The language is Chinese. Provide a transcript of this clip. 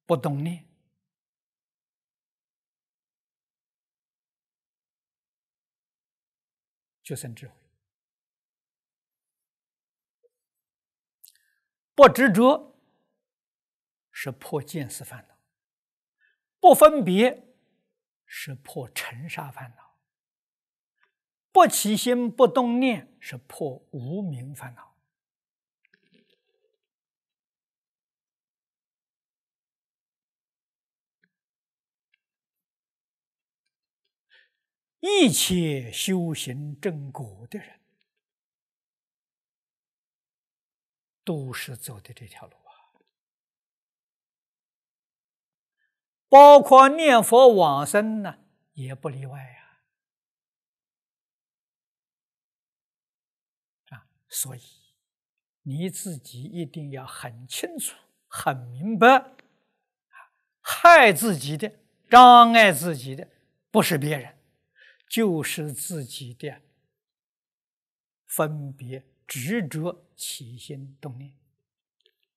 不动念，就生智慧；不执着是破见思烦恼；不分别是破尘沙烦恼；不起心不动念是破无明烦恼。一切修行正果的人，都是走的这条路啊！包括念佛往生呢，也不例外呀。所以你自己一定要很清楚、很明白，害自己的、障碍自己的，不是别人，就是自己的分别、执着、起心动念。